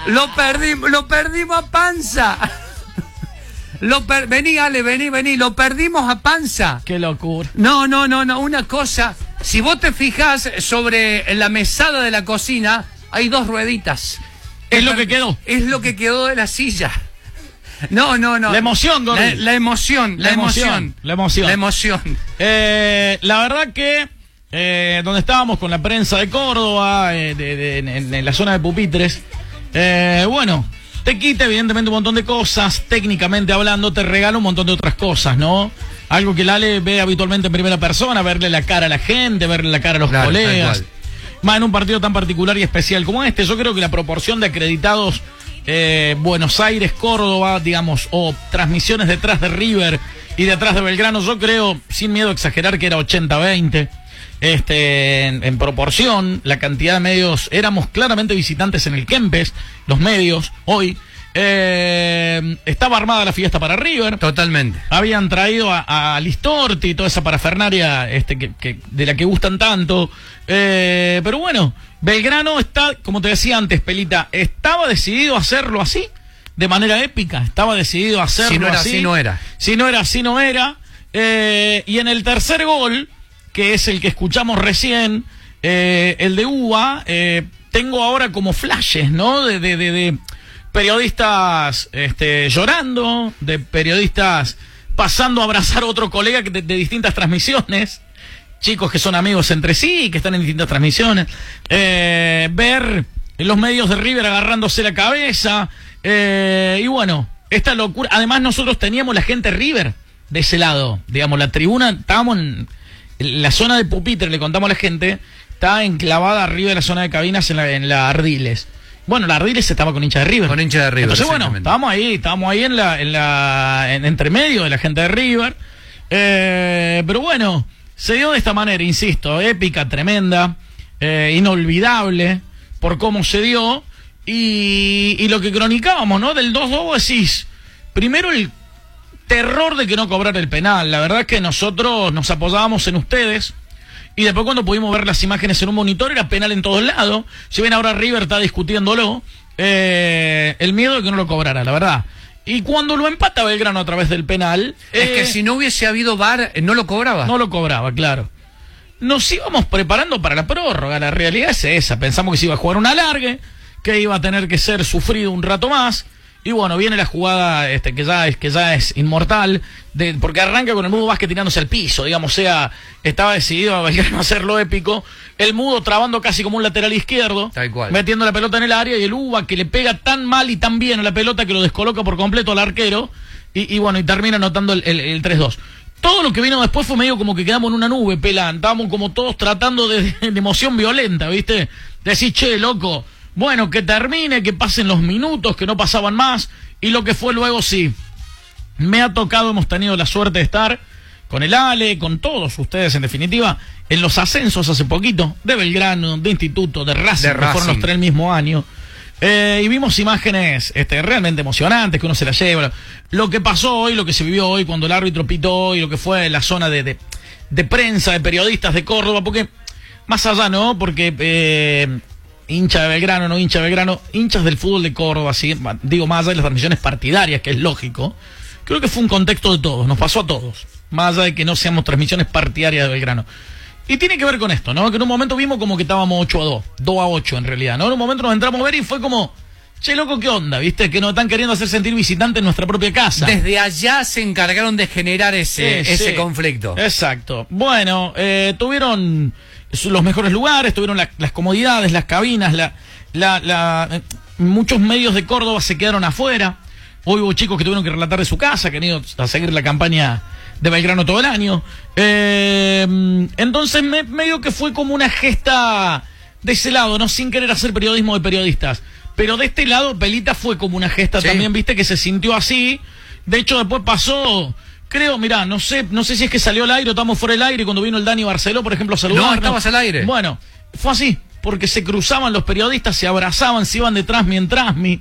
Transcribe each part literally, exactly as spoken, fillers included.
Lo perdimos, lo perdimos a panza. Lo per... Vení, Ale, vení, vení. Lo perdimos a panza. Qué locura. No, no, no, no. Una cosa. Si vos te fijás sobre la mesada de la cocina, hay dos rueditas. Es lo que quedó. Es lo que quedó de la silla. No, no, no. La emoción, Gordi. La, la emoción, la, la emoción, emoción. La emoción. La emoción. Eh, la verdad que eh, donde estábamos con la prensa de Córdoba, eh, de, de, en, en la zona de pupitres, eh, bueno, te quita evidentemente un montón de cosas, técnicamente hablando, te regala un montón de otras cosas, ¿no? Algo que el Ale ve habitualmente en primera persona, verle la cara a la gente, verle la cara a los claro, colegas. Más en un partido tan particular y especial como este, yo creo que la proporción de acreditados eh, Buenos Aires, Córdoba, digamos, o transmisiones detrás de River y detrás de Belgrano, yo creo, sin miedo a exagerar, que era ochenta veinte. Este, en, en proporción, la cantidad de medios, éramos claramente visitantes en el Kempes, los medios, hoy. Eh, estaba armada la fiesta para River. Totalmente. Habían traído a, a Listorti y toda esa parafernaria este, que, que, de la que gustan tanto. Eh, pero bueno, Belgrano está, como te decía antes, Pelita, estaba decidido a hacerlo así, de manera épica. Estaba decidido a hacerlo si no era, así. Si no era. Si no era, así no era. Eh, y en el tercer gol, que es el que escuchamos recién, eh, el de Uva, eh, tengo ahora como flashes, ¿no? De, de, de, de periodistas este, llorando, de periodistas pasando a abrazar a otro colega de, de distintas transmisiones, chicos que son amigos entre sí, que están en distintas transmisiones, eh, ver los medios de River agarrándose la cabeza, eh, y bueno, esta locura. Además nosotros teníamos la gente River de ese lado, digamos, la tribuna, estábamos en la zona de pupitre, le contamos a la gente, está enclavada arriba de la zona de cabinas en la, en la Ardiles. Bueno, la Ardiles estaba con hincha de River. Con hincha de River. Entonces, bueno, estábamos ahí, estábamos ahí en la, en la, en entre medio de la gente de River. Eh, pero bueno, se dio de esta manera, insisto, épica, tremenda, eh, inolvidable por cómo se dio. Y, y lo que cronicábamos, ¿no? Del dos dos, vos decís, primero el terror de que no cobrara el penal. La verdad es que nosotros nos apoyábamos en ustedes. Y después cuando pudimos ver las imágenes en un monitor, era penal en todos lados. Si bien ahora River está discutiéndolo, eh, el miedo de que no lo cobrara, la verdad. Y cuando lo empata Belgrano a través del penal... Es eh, que si no hubiese habido V A R, no lo cobraba. No lo cobraba, claro. Nos íbamos preparando para la prórroga, la realidad es esa. Pensamos que se iba a jugar un alargue, que iba a tener que ser sufrido un rato más. Y bueno, viene la jugada este, que ya es que ya es inmortal, de, porque arranca con el Mudo Vázquez tirándose al piso, digamos, o sea, estaba decidido a hacerlo épico, el Mudo trabando casi como un lateral izquierdo, tal cual, metiendo la pelota en el área, y el Uva que le pega tan mal y tan bien a la pelota que lo descoloca por completo al arquero, y, y bueno, y termina anotando el, el, el tres dos. Todo lo que vino después fue medio como que quedamos en una nube, Pelán, estábamos como todos tratando de, de emoción violenta, ¿viste? Decir, che, loco, bueno, que termine, que pasen los minutos, que no pasaban más, y lo que fue luego sí. Me ha tocado, hemos tenido la suerte de estar con el Ale, con todos ustedes en definitiva, en los ascensos hace poquito, de Belgrano, de Instituto, de Racing, de que Racing. fueron los tres el mismo año. Eh, y vimos imágenes este, realmente emocionantes, que uno se las lleva. Lo que pasó hoy, lo que se vivió hoy, cuando el árbitro pitó, y lo que fue la zona de, de, de prensa, de periodistas de Córdoba, porque más allá, ¿no? Porque... Eh, hincha de Belgrano, no hincha de Belgrano, hinchas del fútbol de Córdoba, ¿sí? Digo, más allá de las transmisiones partidarias, que es lógico, creo que fue un contexto de todos, nos pasó a todos, más allá de que no seamos transmisiones partidarias de Belgrano. Y tiene que ver con esto, ¿no? Que en un momento vimos como que estábamos ocho a dos, dos a ocho en realidad, ¿no? En un momento nos entramos a ver y fue como, che, loco, ¿qué onda? ¿Viste? Que nos están queriendo hacer sentir visitantes en nuestra propia casa. Desde allá se encargaron de generar ese, sí, ese sí. conflicto. Exacto. Bueno, eh, tuvieron los mejores lugares, tuvieron la, las comodidades, las cabinas, la, la, la, eh, muchos medios de Córdoba se quedaron afuera. Hoy hubo chicos que tuvieron que relatar de su casa, que han ido a seguir la campaña de Belgrano todo el año. Eh, entonces me, medio que fue como una gesta de ese lado, no sin querer hacer periodismo de periodistas. Pero de este lado, Pelita, fue como una gesta sí. También, viste, que se sintió así. De hecho, después pasó... Creo, mirá, no sé, no sé si es que salió al aire o estamos fuera del aire, y cuando vino el Dani Barceló, por ejemplo, a saludar. No, estabas al aire. Bueno, fue así, porque se cruzaban los periodistas, se abrazaban, se iban detrás mi tras mí.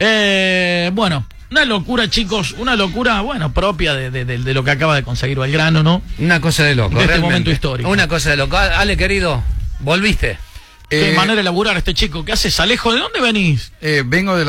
Eh, bueno, una locura, chicos, una locura, bueno, propia de, de, de, de lo que acaba de conseguir Belgrano, ¿no? Una cosa de loco, de este realmente. momento histórico. Una cosa de loco. Ale, querido, volviste. Qué Eh, manera de laburar este chico. ¿Qué haces, Alejo? ¿De dónde venís? Eh, vengo de